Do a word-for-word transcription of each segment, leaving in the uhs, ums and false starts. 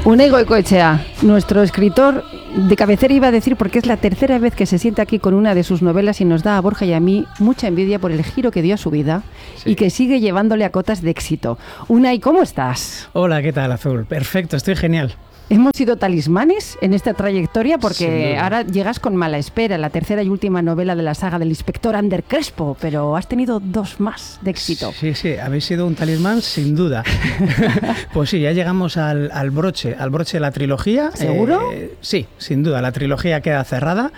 Unai Goikoetxea, nuestro escritor de cabecera, iba a decir, porque es la tercera vez que se sienta aquí con una de sus novelas y nos da a Borja y a mí mucha envidia por el giro que dio a su vida, sí, y que sigue llevándole a cotas de éxito. Unai, ¿cómo estás? Hola, ¿qué tal, Azul? Perfecto, estoy genial. Hemos sido talismanes en esta trayectoria porque ahora llegas con Mala Espera, la tercera y última novela de la saga del inspector Ander Crespo, pero has tenido dos más de éxito. Sí, sí, habéis sido un talismán sin duda. Pues sí, ya llegamos al, al broche, al broche de la trilogía. ¿Seguro? Eh, sí, sin duda, la trilogía queda cerrada,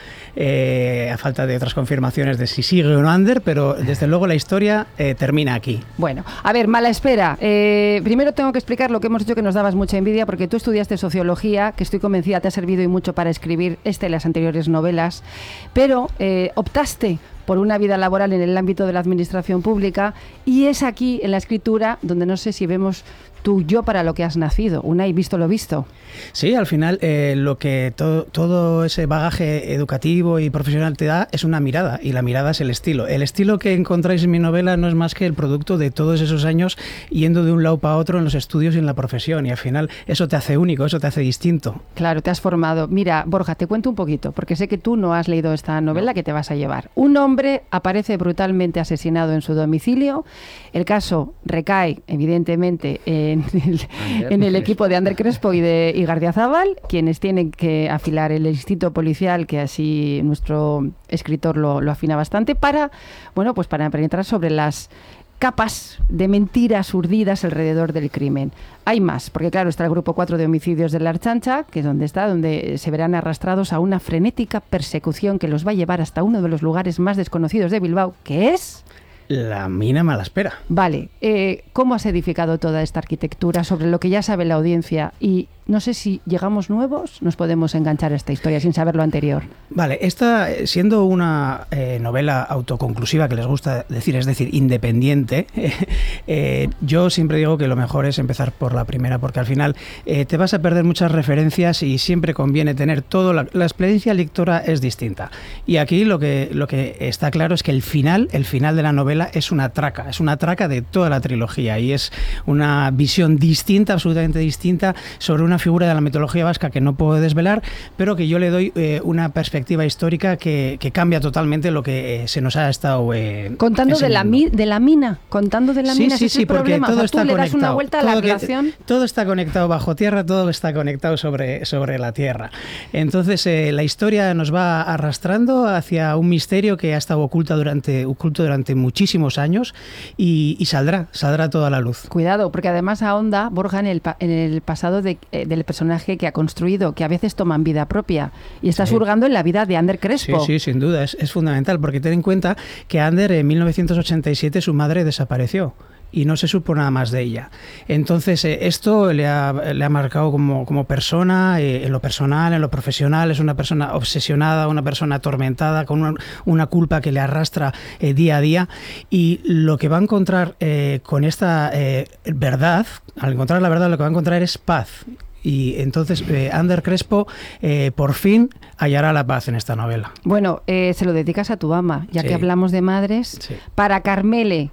eh, a falta de otras confirmaciones de si sigue o no Ander, pero desde luego la historia eh, termina aquí. Bueno, a ver, Mala Espera, eh, primero tengo que explicar lo que hemos dicho que nos dabas mucha envidia, porque tú estudiaste sociología, que estoy convencida te ha servido y mucho para escribir esta y las anteriores novelas, pero eh, optaste por una vida laboral en el ámbito de la administración pública, y es aquí, en la escritura, donde no sé si vemos tu yo para lo que has nacido. Unai, visto lo visto. Sí, al final eh, lo que to, todo ese bagaje educativo y profesional te da es una mirada, y la mirada es el estilo. El estilo que encontráis en mi novela no es más que el producto de todos esos años yendo de un lado para otro en los estudios y en la profesión, y al final eso te hace único, eso te hace distinto. Claro, te has formado. Mira, Borja, te cuento un poquito, porque sé que tú no has leído esta novela no. que te vas a llevar. Un hombre aparece brutalmente asesinado en su domicilio. El caso recae, evidentemente, en En el, en el equipo de Ander Crespo y de Igardiazabal, quienes tienen que afilar el instinto policial, que así nuestro escritor lo, lo afina bastante, para, bueno, pues para penetrar sobre las capas de mentiras urdidas alrededor del crimen. Hay más, porque claro, está el grupo cuatro de homicidios de la Archancha, que es donde está, donde se verán arrastrados a una frenética persecución que los va a llevar hasta uno de los lugares más desconocidos de Bilbao, que es... La mina Mala Espera. Vale, eh, ¿cómo has edificado toda esta arquitectura sobre lo que ya sabe la audiencia? Y no sé si llegamos nuevos, nos podemos enganchar a esta historia sin saber lo anterior. Vale, esta siendo una eh, novela autoconclusiva, que les gusta decir, es decir, independiente, eh, eh, yo siempre digo que lo mejor es empezar por la primera, porque al final eh, te vas a perder muchas referencias y siempre conviene tener todo. La, la experiencia lectora es distinta. Y aquí lo que, lo que está claro es que el final, el final de la novela es una traca, es una traca de toda la trilogía, y es una visión distinta, absolutamente distinta, sobre una figura de la mitología vasca que no puedo desvelar, pero que yo le doy eh, una perspectiva histórica que, que cambia totalmente lo que eh, se nos ha estado eh, contando de la, mi, de la mina, contando de la sí, mina, sí, ese sí, es el porque problema. todo o sea, está tú le conectado. das una vuelta a todo la que, relación. Todo está conectado bajo tierra, todo está conectado sobre, sobre la tierra. Entonces eh, la historia nos va arrastrando hacia un misterio que ha estado oculta durante, oculto durante muchísimos años, y, y saldrá, saldrá toda la luz. Cuidado, porque además ahonda Borja en el, en el pasado de, eh, del personaje que ha construido, que a veces toman vida propia, y está sí. surgando en la vida de Ander Crespo. Sí, sí, sin duda, es, es fundamental, porque ten en cuenta que Ander en mil novecientos ochenta y siete su madre desapareció y no se supo nada más de ella. Entonces eh, esto le ha, le ha marcado como, como persona, eh, en lo personal, en lo profesional. Es una persona obsesionada, una persona atormentada, con una, una culpa que le arrastra eh, día a día, y lo que va a encontrar eh, con esta eh, verdad, al encontrar la verdad, lo que va a encontrar es paz. Y entonces eh, Ander Crespo eh, por fin hallará la paz en esta novela. Bueno, eh, se lo dedicas a tu ama, ya sí. que hablamos de madres. Sí. Para Carmele,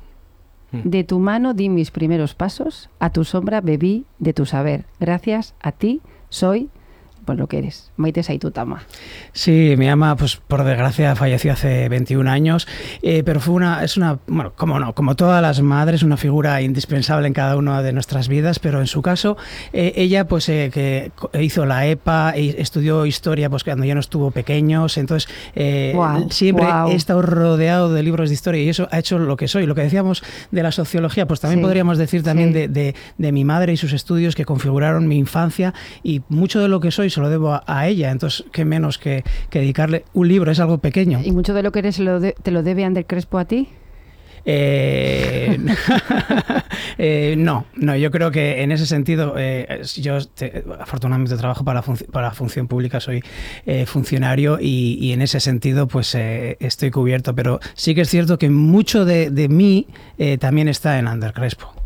de tu mano di mis primeros pasos, a tu sombra bebí de tu saber. Gracias a ti soy... pues lo que eres, Maite Saitutama. Sí, mi ama, pues por desgracia falleció hace veintiún años, eh, pero fue una, es una, bueno, como no, como todas las madres, una figura indispensable en cada una de nuestras vidas, pero en su caso, eh, ella pues eh, que hizo la E P A, y estudió historia pues cuando ya no estuvo pequeños, entonces eh, wow, siempre wow. he estado rodeado de libros de historia, y eso ha hecho lo que soy. Lo que decíamos de la sociología, pues también sí, podríamos decir también sí. de, de, de mi madre y sus estudios que configuraron mi infancia, y mucho de lo que soy se lo debo a, a ella. Entonces qué menos que, que dedicarle un libro, es algo pequeño. ¿Y mucho de lo que eres lo de, te lo debe Ander Crespo a ti? Eh, eh, no, no, yo creo que en ese sentido eh, yo te, afortunadamente trabajo para la, func para la función pública, soy eh, funcionario, y, y en ese sentido pues eh, estoy cubierto, pero sí que es cierto que mucho de, de mí eh, también está en Ander Crespo.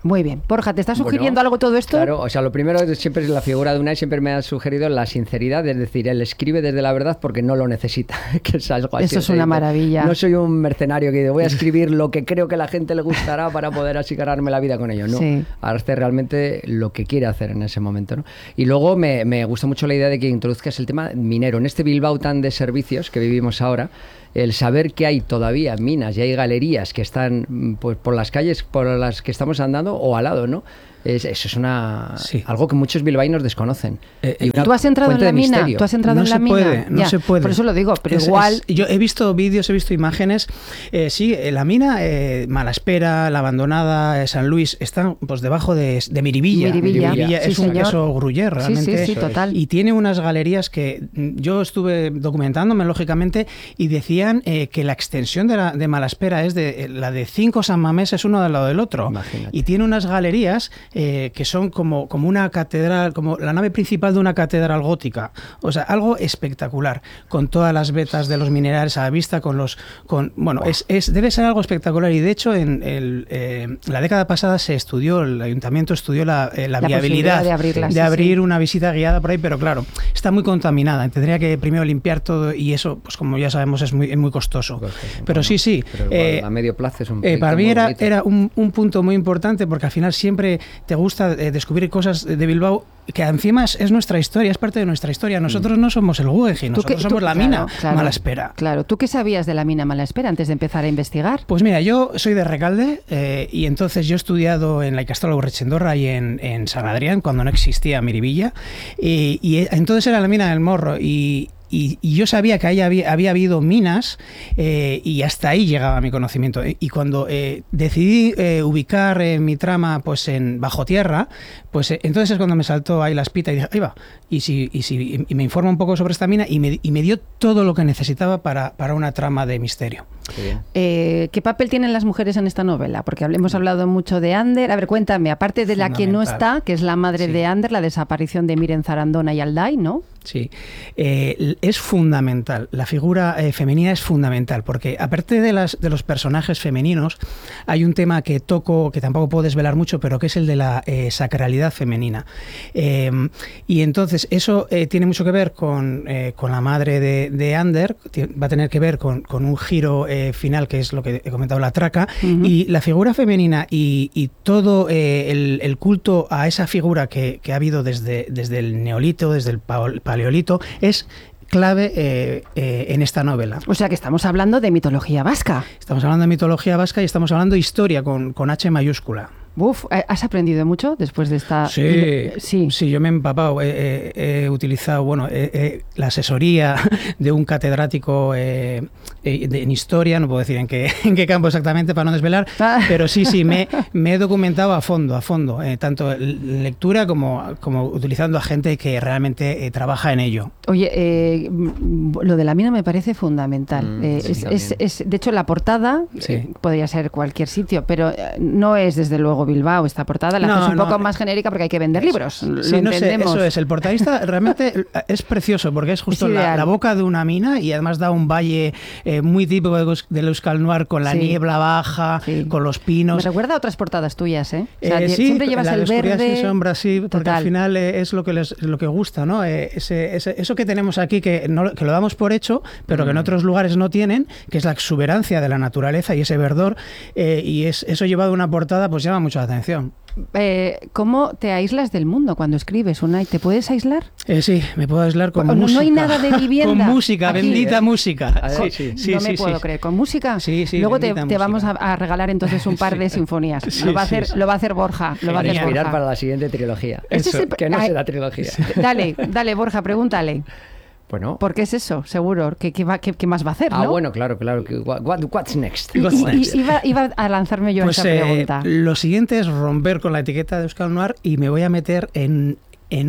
Muy bien. Borja, ¿te está sugiriendo Bueno, algo todo esto? Claro, o sea, lo primero es siempre es la figura de Unai, siempre me ha sugerido la sinceridad, es decir, él escribe desde la verdad porque no lo necesita, que es algo así. Eso es una maravilla. No soy un mercenario que dice, voy a escribir lo que creo que a la gente le gustará para poder así ganarme la vida con ello. No, sí. hace realmente lo que quiere hacer en ese momento, ¿no? Y luego me, me gusta mucho la idea de que introduzcas el tema minero. En este Bilbao tan de servicios que vivimos ahora, el saber que hay todavía minas y hay galerías que están pues por las calles por las que estamos andando o al lado, ¿no? Es, eso es una sí. algo que muchos bilbaínos desconocen. Eh, eh, ¿Tú has entrado en la mina? Misterio. ¿Tú has entrado no en la se mina? Puede, no ya, se puede. Por eso lo digo, pero es, igual... Es, yo he visto vídeos, he visto imágenes. Eh, sí, la mina, eh, Malaspera, La Abandonada, eh, San Luis, están pues debajo de, de Miribilla. Miribilla, Miribilla sí, es un señor. queso gruyère, realmente. Sí, sí, sí, total. Y tiene unas galerías que yo estuve documentándome, lógicamente, y decían eh, que la extensión de, la, de Malaspera es de la de cinco San Mamés, es uno al lado del otro. Imagínate. Y tiene unas galerías eh, que son como, como una catedral, como la nave principal de una catedral gótica. O sea, algo espectacular, con todas las vetas de los minerales a la vista, con los... con bueno, wow. es, es, debe ser algo espectacular. Y de hecho, en el, eh, la década pasada se estudió, el ayuntamiento estudió la, eh, la, la viabilidad de, abrirla, de sí, abrir sí. una visita guiada por ahí, pero claro, está muy contaminada. Tendría que primero limpiar todo y eso, pues como ya sabemos, es muy, es muy costoso. Pues, pero bueno, sí, sí. Pero eh, a medio plazo es un eh, Para mí era, era un, un punto muy importante porque al final siempre te gusta eh, descubrir cosas de Bilbao que encima es, es nuestra historia, es parte de nuestra historia. Nosotros mm. no somos el Guggenheim, nosotros qué, somos tú, la claro, mina claro, Malaspera. Claro, ¿tú qué sabías de la mina Malaspera antes de empezar a investigar? Pues mira, yo soy de Recalde eh, y entonces yo he estudiado en la Ikastola Urretxendorra y en, en San Adrián, cuando no existía Miribilla, y, y entonces era la mina del Morro y Y, y yo sabía que ahí había, había habido minas eh, y hasta ahí llegaba mi conocimiento. Y cuando eh, decidí eh, ubicar eh, mi trama pues en bajo tierra, pues eh, entonces es cuando me saltó ahí la espita y dije, ahí va, y, si, y, si, y me informa un poco sobre esta mina y me, y me dio todo lo que necesitaba para, para una trama de misterio. Qué, eh, ¿Qué papel tienen las mujeres en esta novela? Porque hemos hablado mucho de Ander. A ver, cuéntame, aparte de la que no está, que es la madre sí. de Ander, la desaparición de Miren Zarandona y Alday, ¿no? Sí, eh, es fundamental, la figura eh, femenina es fundamental, porque aparte de, las, de los personajes femeninos, hay un tema que toco, que tampoco puedo desvelar mucho, pero que es el de la eh, sacralidad femenina. Eh, y entonces eso eh, tiene mucho que ver con, eh, con la madre de, de Ander, va a tener que ver con, con un giro eh, final, que es lo que he comentado, la traca, uh-huh. y la figura femenina y, y todo eh, el, el culto a esa figura que, que ha habido desde, desde el Neolito, desde el Paleolito, es clave eh, eh, en esta novela. O sea que estamos hablando de mitología vasca. Estamos hablando de mitología vasca y estamos hablando de historia con, con H mayúscula. Uf, ¿has aprendido mucho después de esta...? Sí, sí, sí yo me he empapado. He, he, he utilizado bueno, he, he, la asesoría de un catedrático eh, de, en historia, no puedo decir en qué, en qué campo exactamente para no desvelar, ah. pero sí, sí, me, me he documentado a fondo, a fondo, eh, tanto en lectura como, como utilizando a gente que realmente eh, trabaja en ello. Oye, eh, lo de la mina me parece fundamental. Mm, eh, sí, es, es, es, de hecho, la portada sí. eh, podría ser cualquier sitio, pero no es desde luego Bilbao esta portada, la no, haces un no, poco más genérica porque hay que vender libros. Sí, lo no entendemos. Sé, eso es, el portadista realmente es precioso porque es justo es la, la boca de una mina y además da un valle eh, muy típico del Euskal Noir con la sí. niebla baja, sí. con los pinos. Me recuerda a otras portadas tuyas, ¿eh? O sea, eh sí, siempre llevas la el verde. Y sombra, sí, porque Total. al final eh, es lo que les, lo que gusta, ¿no? Eh, ese, ese, eso que tenemos aquí que, no, que lo damos por hecho, pero mm. que en otros lugares no tienen, que es la exuberancia de la naturaleza y ese verdor, eh, y es, eso llevado a una portada pues llama mucho la atención. Eh, ¿Cómo te aíslas del mundo cuando escribes, Unai? ¿Te puedes aislar? Eh, sí, me puedo aislar con no, música. No hay nada de vivienda. Con música, aquí. Bendita música. A ver, sí, sí, no sí, me sí, puedo sí. creer. ¿Con música? Sí, sí. Luego te, te vamos a, a regalar entonces un par de sí. sinfonías. Sí, lo, va a hacer, sí, sí. lo va a hacer Borja. Lo va a hacer inspirar Borja. para la siguiente trilogía. Este es el, que no ay, será trilogía. Dale, dale, Borja, pregúntale. Bueno. Porque es eso, seguro. ¿Qué, qué, va, qué, qué más va a hacer, Ah, ¿no? bueno, claro, claro. What, what's next? Y, What's y, next? Iba, iba a lanzarme yo pues, esa pregunta. Eh, lo siguiente es romper con la etiqueta de Euskal Noir y me voy a meter en, en un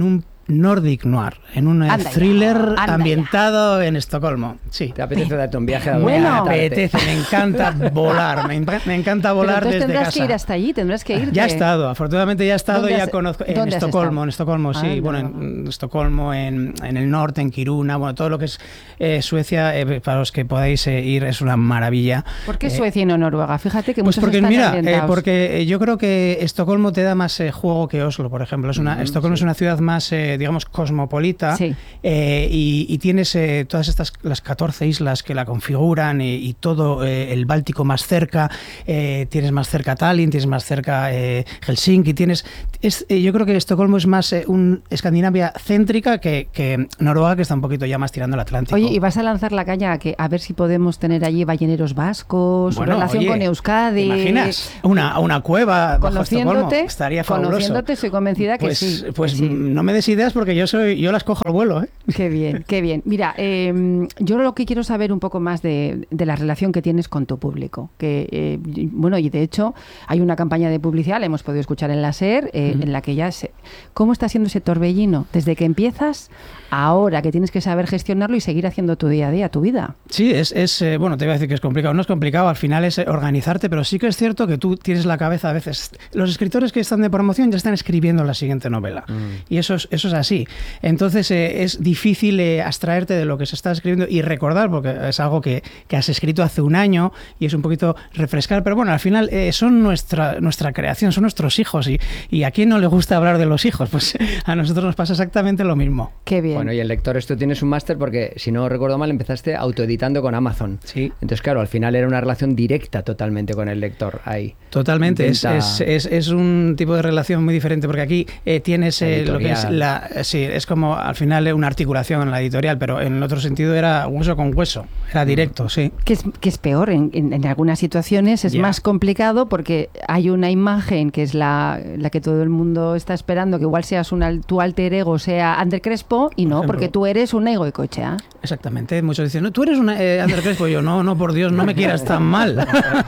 Nordic Noir, en un Anda thriller ya, anda ambientado ya. en Estocolmo. Sí. ¿Te apetece darte un viaje a Me Bueno. apetece, me encanta volar, me, me encanta volar Pero entonces desde tendrás casa. que ir hasta allí, tendrás que irte. Ya he estado, afortunadamente ya he estado, ¿Dónde ya has- conozco. En dónde has Estocolmo, estado? en Estocolmo, sí. Ah, bueno, no. en Estocolmo, en, en el norte, en Kiruna, bueno, todo lo que es eh, Suecia, eh, para los que podáis eh, ir, es una maravilla. ¿Por qué Eh, Suecia y no Noruega? Fíjate que Pues muchos porque, están mira, eh, ambientados. porque eh, yo creo que Estocolmo te da más eh, juego que Oslo, por ejemplo. Es una, Mm, Estocolmo sí. es una ciudad más, eh, digamos, cosmopolita. Sí. eh, y, y tienes eh, todas estas, las catorce islas que la configuran y, y todo eh, el Báltico más cerca. eh, tienes más cerca Tallinn, tienes más cerca eh, Helsinki. Tienes, es, eh, yo creo que Estocolmo es más eh, un Escandinavia céntrica que, que Noruega, que está un poquito ya más tirando al Atlántico. Oye, y vas a lanzar la caña a, que, a ver si podemos tener allí balleneros vascos, Bueno, relación oye, con Euskadi. ¿te imaginas? Una, una cueva bajo Estocolmo. Conociéndote, Estaría fabuloso. conociéndote, estoy convencida que Pues, sí. pues que sí. no me des ideas porque yo soy yo las cojo al vuelo, ¿eh? Qué bien, qué bien. Mira, eh, yo lo que quiero saber un poco más de, de la relación que tienes con tu público. Que eh, y- bueno, y de hecho hay una campaña de publicidad, la hemos podido escuchar en la SER, eh, Ujú. en la que ya se, ¿cómo está siendo ese torbellino? Desde que empiezas, ahora que tienes que saber gestionarlo y seguir haciendo tu día a día, tu vida. Sí, es, es eh, bueno, te iba a decir que es complicado. No es complicado, al final es eh, organizarte, pero sí que es cierto que tú tienes la cabeza a veces. Los escritores que están de promoción ya están escribiendo la siguiente novela. Mm. Y eso es, eso es así. Entonces eh, es difícil eh, abstraerte de lo que se está escribiendo y recordar, porque es algo que, que has escrito hace un año y es un poquito refrescar. Pero bueno, al final eh, son nuestra, nuestra creación, son nuestros hijos. Y, y a quién no le gusta hablar de los hijos, pues a nosotros nos pasa exactamente lo mismo. Qué bien. Bueno, y el lector, esto tienes un máster porque, si no recuerdo mal, empezaste autoeditando con Amazon. Sí. Entonces, claro, al final era una relación directa totalmente con el lector ahí. Totalmente, es, Intenta- es, es, es un tipo de relación muy diferente porque aquí eh, tienes eh, lo que es Editorial. la... eh, Sí, es como al final eh, una articulación en la editorial, pero en el otro sentido era hueso con hueso, era directo, sí. Que es, que es peor, en, en- en algunas situaciones es Ya. más complicado porque hay una imagen que es la, la que todo el mundo está esperando, que igual seas un, al- tu alter ego, sea Ander Crespo, y no, ejemplo. porque tú eres un ego de coche. ¿ah? Exactamente, muchos dicen, no, tú eres una eh, Ander Crespo, yo no, no, por Dios, no me quieras tan mal.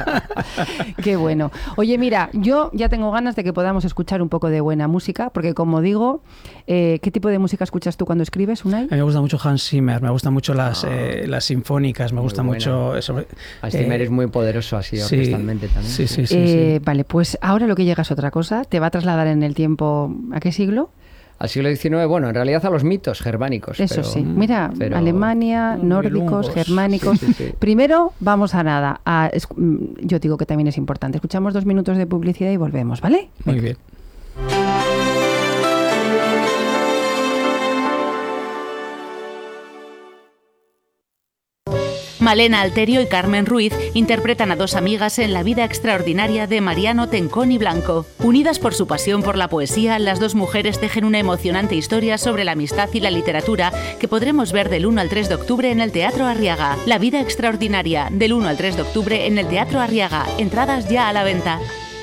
Qué bueno. Oye, mira, yo ya tengo ganas de que podamos escuchar un poco de buena música, porque como digo, eh, ¿qué tipo de música escuchas tú cuando escribes, Unai? A mí me gusta mucho Hans Zimmer, me gustan mucho las, eh, las sinfónicas, me Muy gusta buena. mucho... Sobre, Hans Zimmer eh, es muy poderoso así, sí, orquestalmente también. sí, sí, sí, Eh, sí. Vale, pues ahora lo que llega es otra cosa. ¿Te va a trasladar en el tiempo a qué siglo? Al siglo diecinueve, bueno, en realidad a los mitos germánicos. Eso pero- sí. Mira, pero- Alemania, Mm, nórdicos, lungos. germánicos. Sí, sí, sí. Primero, vamos a nada. a es- mm, yo digo que también es importante. Escuchamos dos minutos de publicidad y volvemos, ¿vale? Muy bien. Malena Alterio y Carmen Ruiz interpretan a dos amigas en la vida extraordinaria de Mariano Tenconi Blanco. Unidas por su pasión por la poesía, las dos mujeres tejen una emocionante historia sobre la amistad y la literatura que podremos ver del uno al tres de octubre en el Teatro Arriaga. La vida extraordinaria, del uno al tres de octubre en el Teatro Arriaga. Entradas ya a la venta.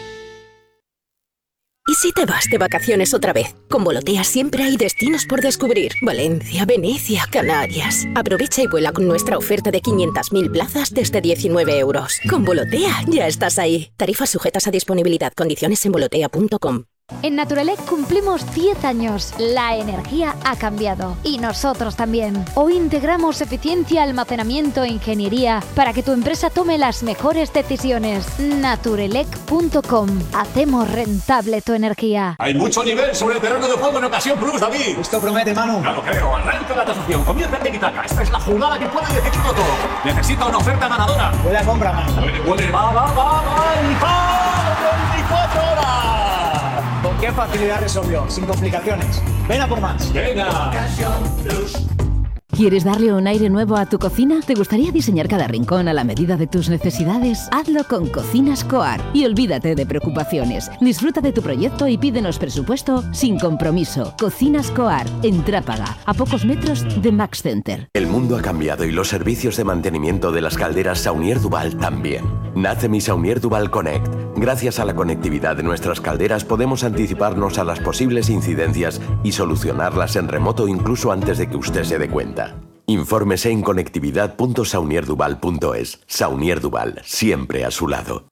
¿Y si te vas de vacaciones otra vez? Con Volotea siempre hay destinos por descubrir. Valencia, Venecia, Canarias. Aprovecha y vuela con nuestra oferta de quinientas mil plazas desde diecinueve euros. Con Volotea ya estás ahí. Tarifas sujetas a disponibilidad. Condiciones en volotea punto com. En Naturelec cumplimos diez años. La energía ha cambiado. Y nosotros también. Hoy integramos eficiencia, almacenamiento e ingeniería para que tu empresa tome las mejores decisiones. Naturelec punto com. Hacemos rentable tu energía. Hay mucho nivel sobre el terreno de juego en Ocasión Plus, David. Esto promete, Manu. Ya lo creo. Arranca la tasación. Comienza el tiki-taka. Esta es la jugada que puede decidirlo todo. Necesita una oferta ganadora. Huele a compra, Manu. Huele, huele, va, va, va, va. ¡Y va! veinticuatro horas! ¿Con qué facilidad resolvió? Sin complicaciones. Ven a por más. Venga. ¿Quieres darle un aire nuevo a tu cocina? ¿Te gustaría diseñar cada rincón a la medida de tus necesidades? Hazlo con Cocinas Coar y olvídate de preocupaciones. Disfruta de tu proyecto y pídenos presupuesto sin compromiso. Cocinas Coar, en Trápaga, a pocos metros de Max Center. El mundo ha cambiado y los servicios de mantenimiento de las calderas Saunier Duval también. Nace mi Saunier Duval Connect. Gracias a la conectividad de nuestras calderas podemos anticiparnos a las posibles incidencias y solucionarlas en remoto incluso antes de que usted se dé cuenta. Infórmese en conectividad punto saunier duval punto es. Saunier Duval, siempre a su lado.